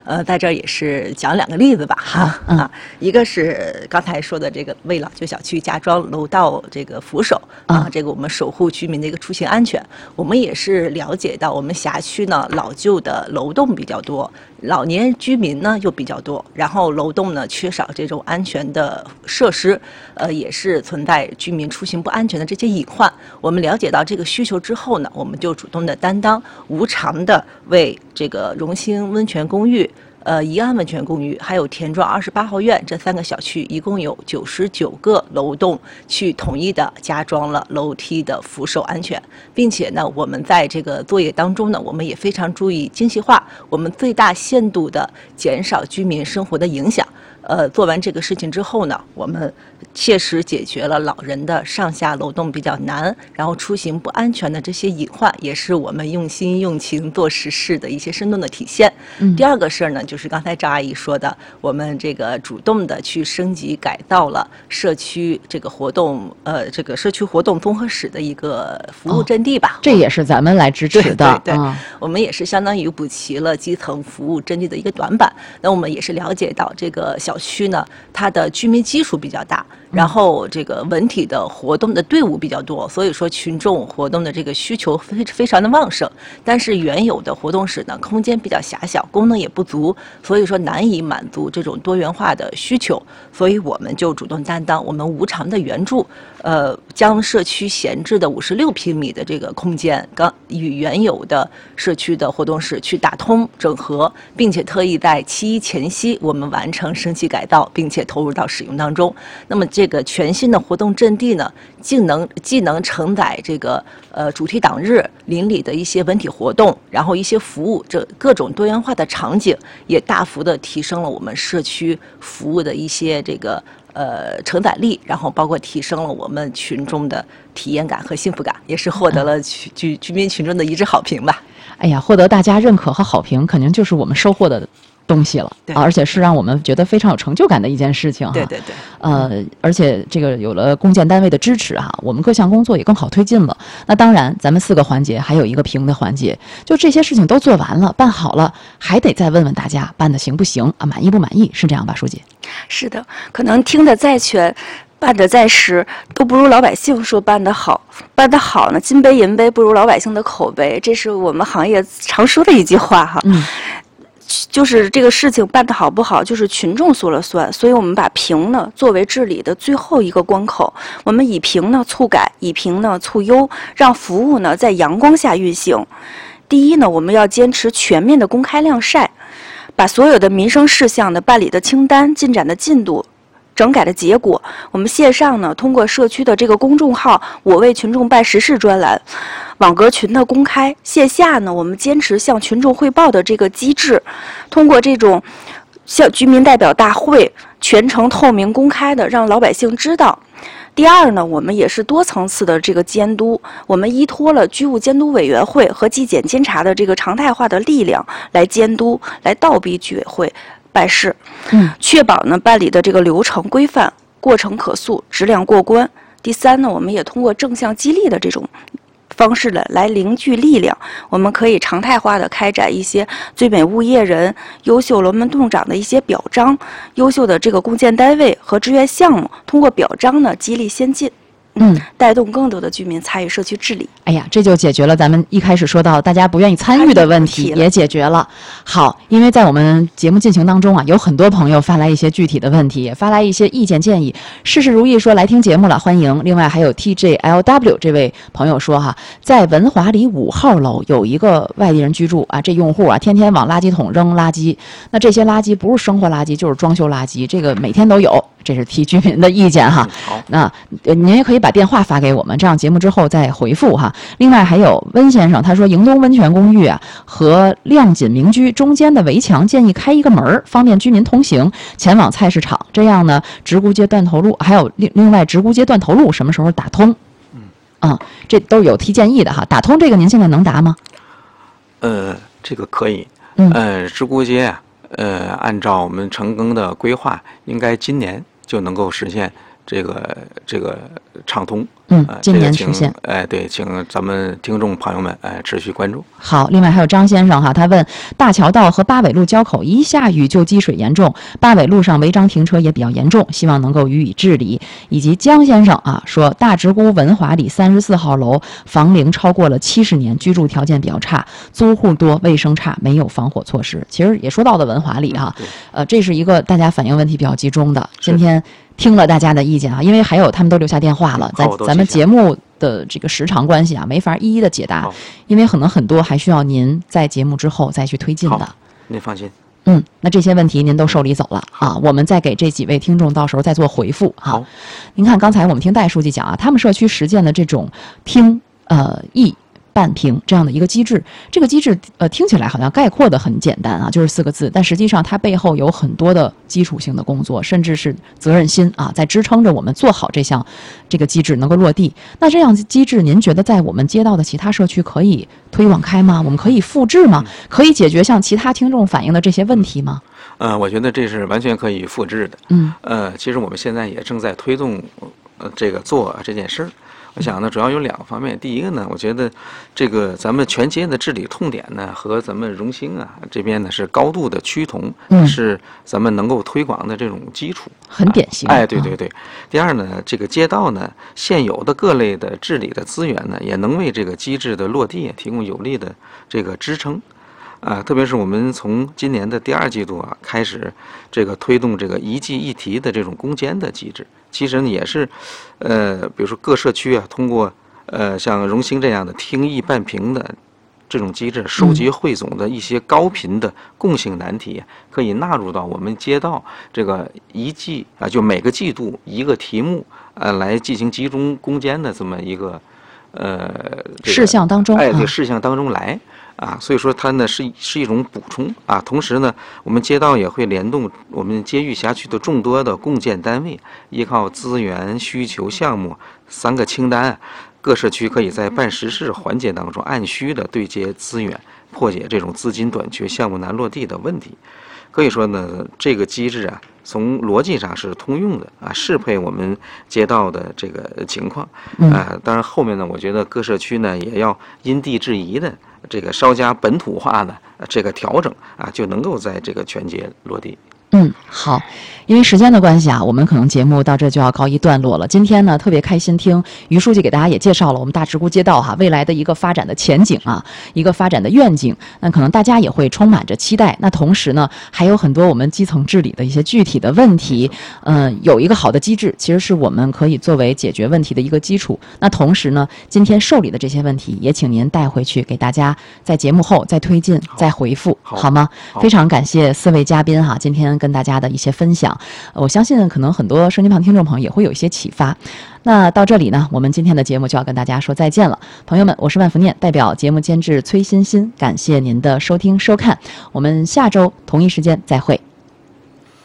在这儿也是讲2个例子吧，一个是刚才说的这个为老旧小区加装楼道这个扶手这个我们守护居民的一个出行安全。我们也是了解到，我们辖区呢老旧的楼栋比较多，老年居民呢又比较多，然后楼栋呢缺少这种安全的设施，也是存在居民出行不安全的这些隐患。我们了解到这个需求之后呢，我们就主动的担当，无偿的为这个荣兴温泉公寓、怡安温泉公寓还有田庄28号院这3个小区，一共有99个楼栋去统一的加装了楼梯的扶手安全，并且呢，我们在这个作业当中呢，我们也非常注意精细化，我们最大限度的减少居民生活的影响。做完这个事情之后呢，我们切实解决了老人的上下楼栋比较难，然后出行不安全的这些隐患，也是我们用心用情做实事的一些生动的体现。第2个事儿呢，就是刚才赵阿姨说的，我们这个主动的去升级改造了社区这个活动，这个社区活动综合室的一个服务阵地吧。 这也是咱们来支持的。 对，我们也是相当于补齐了基层服务阵地的一个短板。那我们也是了解到这个小区呢，它的居民基数比较大，然后这个文体的活动的队伍比较多，所以说群众活动的这个需求非常的旺盛。但是原有的活动室呢，空间比较狭小，功能也不足，所以说难以满足这种多元化的需求。所以我们就主动担当，我们无偿的援助，将社区闲置的56平米的这个空间，与原有的社区的活动室去打通整合，并且特意在7·1前夕，我们完成升级改造，并且投入到使用当中。那么这个全新的活动阵地呢，既能承载这个主题党日邻里的一些文体活动，然后一些服务，这各种多元化的场景，也大幅的提升了我们社区服务的一些这个承载力，然后包括提升了我们群众的体验感和幸福感，也是获得了居民群众的一致好评吧。 哎呀，获得大家认可和好评，肯定就是我们收获的东西了，而且是让我们觉得非常有成就感的一件事情。 对， 而且这个有了公建单位的支持我们各项工作也更好推进了。那当然，咱们4个环节还有一个评的环节，就这些事情都做完了，办好了，还得再问问大家办的行不行满意不满意，是这样吧，书记？ 是的，可能听得再全，办得再实，都不如老百姓说办得好。办得好呢，金杯银杯不如老百姓的口碑，这是我们行业常说的一句话哈。就是这个事情办得好不好，就是群众说了算，所以我们把评呢作为治理的最后一个关口，我们以评呢促改，以评呢促优，让服务呢在阳光下运行。第一呢，我们要坚持全面的公开晾晒，把所有的民生事项的办理的清单、进展的进度、整改的结果，我们线上呢通过社区的这个公众号“我为群众办实事”专栏、网格群的公开，线下呢我们坚持向群众汇报的这个机制，通过这种向居民代表大会全程透明公开的让老百姓知道。第二呢，我们也是多层次的这个监督，我们依托了居务监督委员会和纪检监察的这个常态化的力量来监督，来倒逼居委会办事，确保呢办理的这个流程规范、过程可溯、质量过关。第三呢，我们也通过正向激励的这种方式呢来凝聚力量，我们可以常态化的开展一些最美物业人、优秀龙门洞长的一些表彰，优秀的这个公建单位和志愿项目，通过表彰呢激励先进。带动更多的居民参与社区治理。 哎呀，这就解决了咱们一开始说到大家不愿意参与的问题，也解决了。好，因为在我们节目进行当中有很多朋友发来一些具体的问题，也发来一些意见建议。事事如意说来听节目了，欢迎。另外还有 TJLW 这位朋友说在文华里5号楼有一个外地人居住这用户天天往垃圾桶扔垃圾，那这些垃圾不是生活垃圾就是装修垃圾，这个每天都有。这是替居民的意见那您也可以把电话发给我们，这样节目之后再回复另外还有温先生，他说迎东温泉公寓和亮锦民居中间的围墙建议开一个门，方便居民通行前往菜市场，这样呢直沽街断头路还有另外直沽街断头路什么时候打通？这都有提建议的打通这个您现在能答吗？ 这个可以。直沽街按照我们城更的规划，应该今年就能够实现这个畅通。 今年实现。 对，请咱们听众朋友们持续关注。 好，另外还有张先生哈，他问大桥道和八纬路交口一下雨就积水严重，八纬路上违章停车也比较严重，希望能够予以治理。以及江先生说大直沽文华里34号楼房龄超过了70年，居住条件比较差，租户多，卫生差，没有防火措施。其实也说到了文华里这是一个大家反映问题比较集中的。今天听了大家的意见因为还有他们都留下电话了，咱们节目的这个时长关系没法一一的解答，因为可能很多还需要您在节目之后再去推进的。 您放心。 那这些问题您都受理走了我们再给这几位听众到时候再做回复好， 您看刚才我们听戴书记讲他们社区实践的这种听议半屏这样的一个机制，这个机制听起来好像概括的很简单就是4个字，但实际上它背后有很多的基础性的工作，甚至是责任心在支撑着我们做好这个机制能够落地。那这样机制您觉得在我们街道的其他社区可以推广开吗？我们可以复制吗？可以解决像其他听众反映的这些问题吗？ 我觉得这是完全可以复制的。其实我们现在也正在推动做这件事儿。我想呢，主要有2个方面。第一个呢，我觉得这个咱们全街的治理痛点呢，和咱们荣兴这边呢是高度的趋同，是咱们能够推广的这种基础， 很典型。 对。第二呢，这个街道呢现有的各类的治理的资源呢，也能为这个机制的落地提供有力的这个支撑。特别是我们从今年的第2季度开始，这个推动这个一季一提的这种攻坚的机制，其实呢也是，比如说各社区通过像荣兴这样的听议半屏的这种机制，收集汇总的一些高频的共性难题，可以纳入到我们街道这个一季就每个季度一个题目来进行集中攻坚的这么一个事项当中， 这事项当中来。所以说它呢是一种补充同时呢，我们街道也会联动我们街域辖区的众多的共建单位，依靠资源、需求、项目3个清单，各社区可以在办实事环节当中按需的对接资源，破解这种资金短缺、项目难落地的问题。可以说呢，这个机制从逻辑上是通用的适配我们街道的这个情况当然后面呢，我觉得各社区呢也要因地制宜的这个稍加本土化的这个调整就能够在这个全街落地。 好，因为时间的关系我们可能节目到这就要告一段落了。今天呢，特别开心听于书记给大家也介绍了我们大直沽街道未来的一个发展的前景一个发展的愿景。那可能大家也会充满着期待。那同时呢，还有很多我们基层治理的一些具体的问题。有一个好的机制，其实是我们可以作为解决问题的一个基础。那同时呢，今天受理的这些问题，也请您带回去给大家在节目后再推进、再回复，好吗？非常感谢4位嘉宾今天跟大家的一些分享，我相信可能很多收音机旁听众朋友也会有一些启发。那到这里呢，我们今天的节目就要跟大家说再见了，朋友们，我是万福念，代表节目监制崔欣欣，感谢您的收听收看，我们下周同一时间再会。